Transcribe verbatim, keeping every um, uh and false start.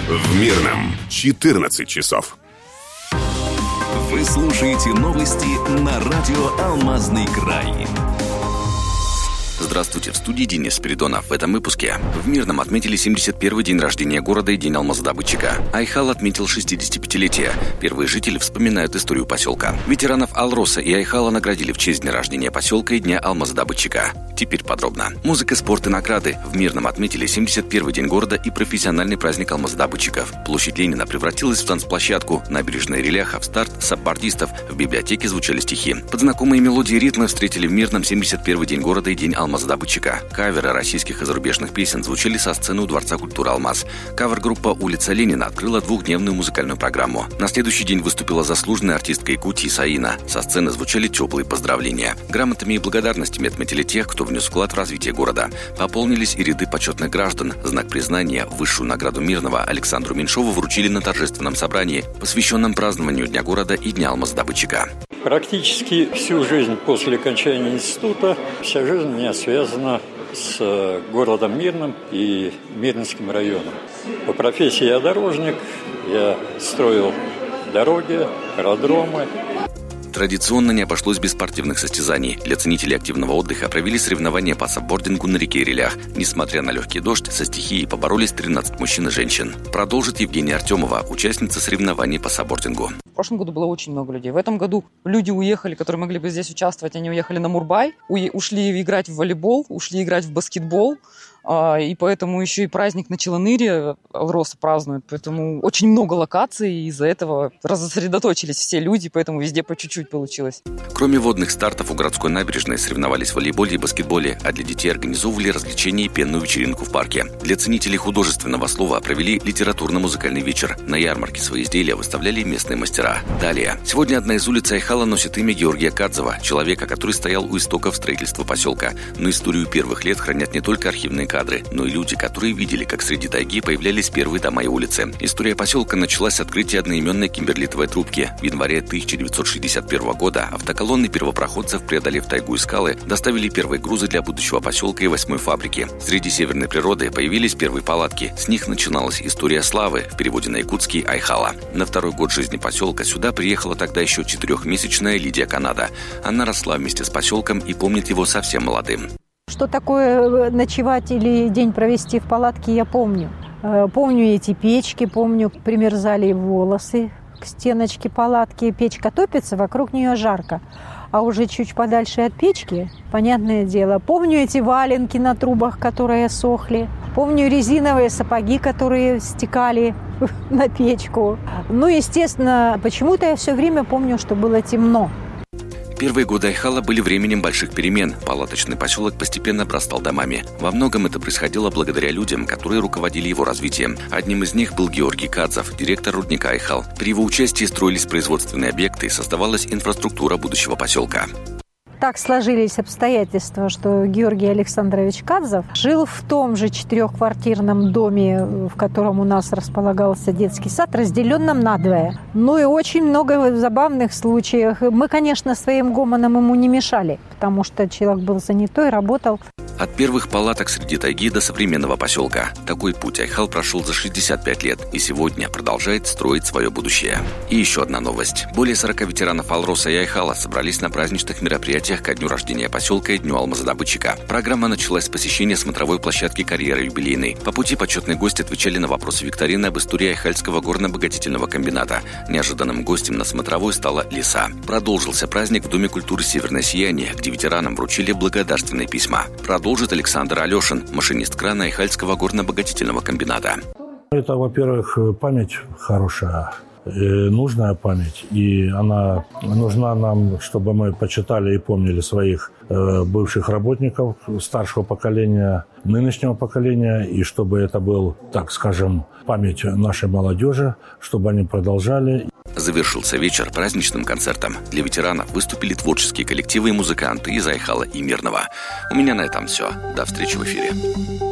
В Мирном четырнадцать часов. Вы слушаете новости на радио «Алмазный край». Здравствуйте, в студии Денис Спиридонов. В этом выпуске. В Мирном отметили семьдесят первый день рождения города и день алмазодобытчика. Айхал отметил шестидесятипятилетие. Первые жители вспоминают историю поселка. Ветеранов Алроса и Айхала наградили в честь дня рождения поселка и дня алмазодобытчика. Теперь подробно. Музыка, спорт и награды. В Мирном отметили семьдесят первый день города и профессиональный праздник алмазодобытчиков. Площадь Ленина превратилась в танцплощадку. Набережная Реляха в старт саппортистов. В библиотеке звучали стихи. Под знакомые мелодии и ритмы встретили в Мирном семьдесят первый день города и день алмазодобытчика. Каверы российских и зарубежных песен звучали со сцены у Дворца культуры «Алмаз». Кавер-группа «Улица Ленина» открыла двухдневную музыкальную программу. На следующий день выступила заслуженная артистка Якутии Саина. Со сцены звучали теплые поздравления. Грамотами и благодарностями отметили тех, кто внес вклад в развитие города. Пополнились и ряды почетных граждан. Знак признания, высшую награду Мирного, Александру Меньшову вручили на торжественном собрании, посвященном празднованию Дня города и Дня алмазодобытчика. Практически всю жизнь после окончания института, вся жизнь у меня связана с городом Мирным и Мирнинским районом. По профессии я дорожник, я строил дороги, аэродромы. Традиционно не обошлось без спортивных состязаний. Для ценителей активного отдыха провели соревнования по сапбордингу на реке Релях. Несмотря на легкий дождь, со стихией поборолись тринадцать мужчин и женщин. Продолжит Евгения Артемова, участница соревнований по сапбордингу. В прошлом году было очень много людей. В этом году люди уехали, которые могли бы здесь участвовать, они уехали на Мурбай, ушли играть в волейбол, ушли играть в баскетбол. И поэтому еще и праздник на Челаныре Алроса празднуют. Поэтому очень много локаций, и из-за этого рассредоточились все люди, поэтому везде по чуть-чуть получилось. Кроме водных стартов, у городской набережной соревновались в волейболе и баскетболе, а для детей организовывали развлечения и пенную вечеринку в парке. Для ценителей художественного слова провели литературно-музыкальный вечер. На ярмарке свои изделия выставляли местные мастера. Далее. Сегодня одна из улиц Айхала носит имя Георгия Кадзова, человека, который стоял у истоков строительства поселка. Но историю первых лет хранят не только архивные кадры, но и люди, которые видели, как среди тайги появлялись первые дома и улицы. История поселка началась с открытия одноименной кимберлитовой трубки. В январе тысяча девятьсот шестьдесят первого года автоколонны первопроходцев, преодолев тайгу и скалы, доставили первые грузы для будущего поселка и восьмой фабрики. Среди северной природы появились первые палатки. С них начиналась история славы, в переводе на якутский Айхала. На второй год жизни поселка сюда приехала тогда еще четырехмесячная Лидия Канада. Она росла вместе с поселком и помнит его совсем молодым. Что такое ночевать или день провести в палатке, я помню. Помню эти печки, помню, примерзали волосы к стеночке палатки. Печка топится, вокруг нее жарко. А уже чуть подальше от печки, понятное дело, помню эти валенки на трубах, которые сохли. Помню резиновые сапоги, которые стекали на печку. Ну, естественно, почему-то я все время помню, что было темно. Первые годы Айхала были временем больших перемен. Палаточный поселок постепенно обрастал домами. Во многом это происходило благодаря людям, которые руководили его развитием. Одним из них был Георгий Кадзов, директор рудника Айхал. При его участии строились производственные объекты и создавалась инфраструктура будущего поселка. Так сложились обстоятельства, что Георгий Александрович Кадзов жил в том же четырехквартирном доме, в котором у нас располагался детский сад, разделенном надвое. Ну и очень много забавных случаев. Мы, конечно, своим гомоном ему не мешали, потому что человек был занятой, работал. От первых палаток среди тайги до современного поселка. Такой путь Айхал прошел за шестьдесят пять лет и сегодня продолжает строить свое будущее. И еще одна новость. Более сорока ветеранов Алроса и Айхала собрались на праздничных мероприятиях ко дню рождения поселка и дню алмазодобытчика. Программа началась с посещения смотровой площадки карьеры юбилейной. По пути почетные гости отвечали на вопросы викторины об истории Айхальского горно-обогатительного комбината. Неожиданным гостем на смотровой стала лиса. Продолжился праздник в Доме культуры «Северное сияние», где ветеранам вручили благодарственные письма. Продолжит Александр Алешин, машинист крана Айхальского горно-обогатительного комбината. Это, во-первых, память хорошая, нужная память, и она нужна нам, чтобы мы почитали и помнили своих бывших работников старшего поколения, нынешнего поколения, и чтобы это был, так скажем, память нашей молодежи, чтобы они продолжали. Завершился вечер праздничным концертом. Для ветеранов выступили творческие коллективы и музыканты из Айхала и Мирного. У меня на этом все. До встречи в эфире.